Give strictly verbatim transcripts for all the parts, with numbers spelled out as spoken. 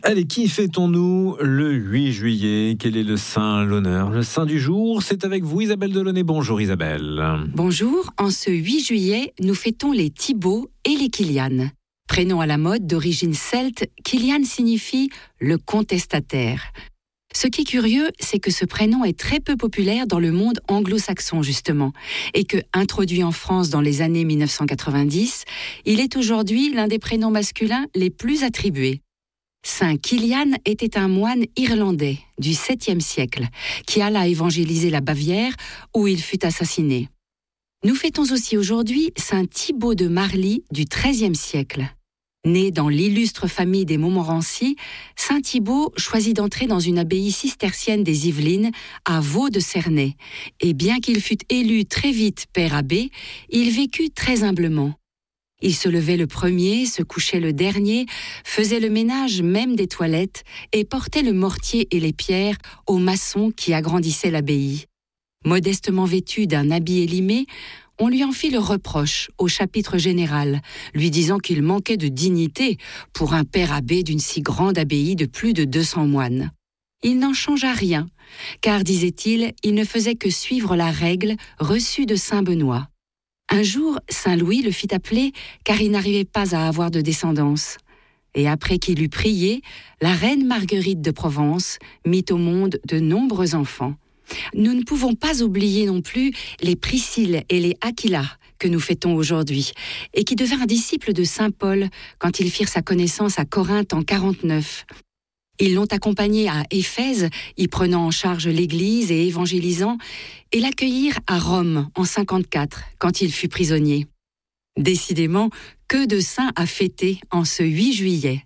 Allez, qui fêtons-nous le huit juillet? Quel est le saint, l'honneur, le saint du jour? C'est avec vous Isabelle Delaunay. Bonjour Isabelle. Bonjour, en ce huit juillet, nous fêtons les Thibaut et les Kilian. Prénom à la mode d'origine celte, Kilian signifie le contestataire. Ce qui est curieux, c'est que ce prénom est très peu populaire dans le monde anglo-saxon justement, et que, introduit en France dans les années mille neuf cent quatre-vingt-dix, il est aujourd'hui l'un des prénoms masculins les plus attribués. Saint Kilian était un moine irlandais du septième siècle qui alla évangéliser la Bavière où il fut assassiné. Nous fêtons aussi aujourd'hui Saint Thibaut de Marly du treizième siècle. Né dans l'illustre famille des Montmorency, Saint Thibaut choisit d'entrer dans une abbaye cistercienne des Yvelines à Vaux-de-Cernay, et bien qu'il fût élu très vite père abbé, il vécut très humblement. Il se levait le premier, se couchait le dernier, faisait le ménage même des toilettes et portait le mortier et les pierres aux maçons qui agrandissaient l'abbaye. Modestement vêtu d'un habit élimé, on lui en fit le reproche au chapitre général, lui disant qu'il manquait de dignité pour un père abbé d'une si grande abbaye de plus de deux cents moines. Il n'en changea rien, car, disait-il, il ne faisait que suivre la règle reçue de saint Benoît. Un jour, saint Louis le fit appeler car il n'arrivait pas à avoir de descendance. Et après qu'il eut prié, la reine Marguerite de Provence mit au monde de nombreux enfants. Nous ne pouvons pas oublier non plus les Priscille et les Aquila que nous fêtons aujourd'hui et qui devinrent disciples de saint Paul quand ils firent sa connaissance à Corinthe en quarante-neuf. Ils l'ont accompagné à Éphèse, y prenant en charge l'Église et évangélisant, et l'accueillirent à Rome en cinquante-quatre, quand il fut prisonnier. Décidément, que de saints à fêter en ce huit juillet.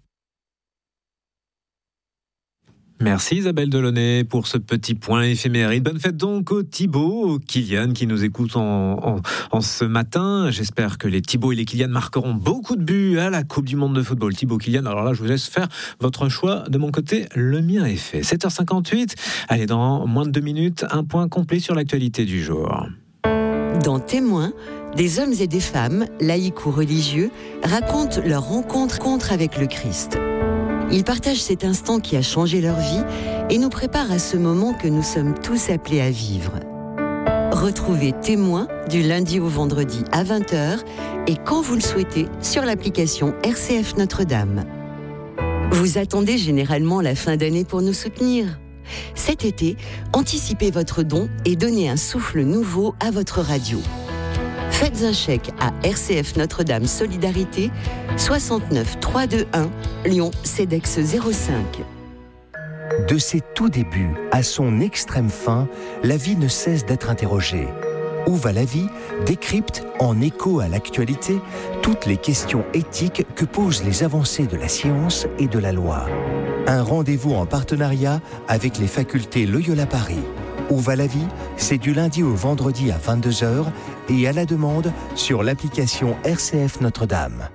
Merci Isabelle Delaunay pour ce petit point éphéméride. Bonne fête donc aux Thibaut, aux Kilian qui nous écoutent en, en, en ce matin. J'espère que les Thibaut et les Kilian marqueront beaucoup de buts à la Coupe du Monde de football. Thibaut, Kilian, alors là je vous laisse faire votre choix. De mon côté, le mien est fait. sept heures cinquante-huit, allez, dans moins de deux minutes, un point complet sur l'actualité du jour. Dans Témoins, des hommes et des femmes, laïcs ou religieux, racontent leur rencontre contre avec le Christ. Ils partagent cet instant qui a changé leur vie et nous préparent à ce moment que nous sommes tous appelés à vivre. Retrouvez Témoins du lundi au vendredi à vingt heures et quand vous le souhaitez sur l'application R C F Notre-Dame. Vous attendez généralement la fin d'année pour nous soutenir. Cet été, anticipez votre don et donnez un souffle nouveau à votre radio. Faites un chèque à R C F Notre-Dame Solidarité, soixante-neuf trois deux un, Lyon CEDEX zéro cinq. De ses tout débuts à son extrême fin, la vie ne cesse d'être interrogée. Où va la vie décrypte, en écho à l'actualité, toutes les questions éthiques que posent les avancées de la science et de la loi. Un rendez-vous en partenariat avec les facultés Loyola Paris. Où va la vie? C'est du lundi au vendredi à vingt-deux heures et à la demande sur l'application R C F Notre-Dame.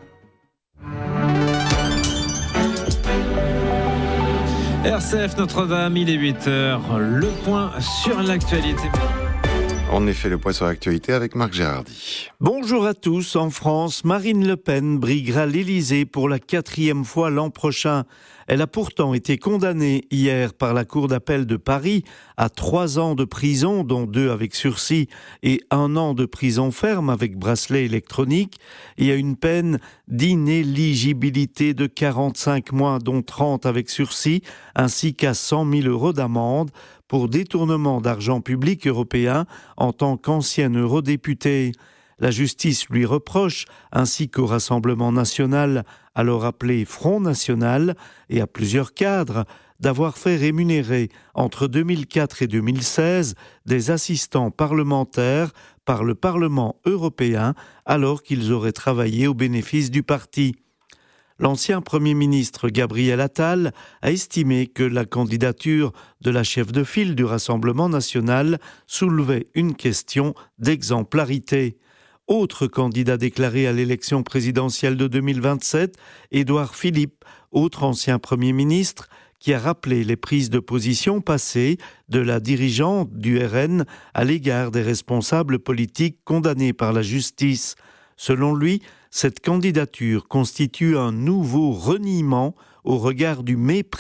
R C F Notre-Dame, il est huit heures. Le point sur l'actualité. En effet, le point sur l'actualité avec Marc Gérardi. Bonjour à tous. En France, Marine Le Pen briguera l'Élysée pour la quatrième fois l'an prochain. Elle a pourtant été condamnée hier par la Cour d'appel de Paris à trois ans de prison, dont deux avec sursis, et un an de prison ferme avec bracelet électronique, et à une peine d'inéligibilité de quarante-cinq mois, dont trente avec sursis, ainsi qu'à cent mille euros d'amende pour détournement d'argent public européen en tant qu'ancienne eurodéputée. La justice lui reproche, ainsi qu'au Rassemblement national, alors appelé Front national, et à plusieurs cadres, d'avoir fait rémunérer entre deux mille quatre et deux mille seize des assistants parlementaires par le Parlement européen alors qu'ils auraient travaillé au bénéfice du parti. L'ancien Premier ministre Gabriel Attal a estimé que la candidature de la chef de file du Rassemblement national soulevait une question d'exemplarité. Autre candidat déclaré à l'élection présidentielle de deux mille vingt-sept, Édouard Philippe, autre ancien Premier ministre, qui a rappelé les prises de position passées de la dirigeante du R N à l'égard des responsables politiques condamnés par la justice. Selon lui, cette candidature constitue un nouveau reniement au regard du mépris